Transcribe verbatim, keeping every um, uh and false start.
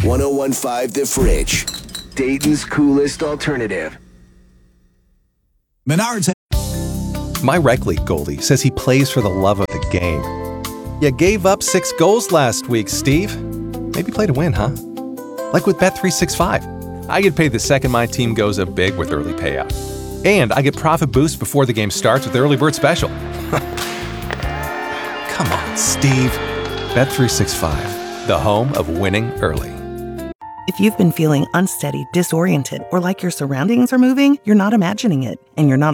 one oh one point five The Fridge, Dayton's coolest alternative. Menards. My rec league Goldie says he plays for the love of the game. You gave up six goals last week, Steve. Maybe play to win, huh? Like with Bet three sixty-five. I get paid the second my team goes up big with early payout. And I get profit boost before the game starts with Early Bird Special. Come on, Steve. Bet three sixty-five, the home of winning early. If you've been feeling unsteady, disoriented, or like your surroundings are moving, you're not imagining it, and you're not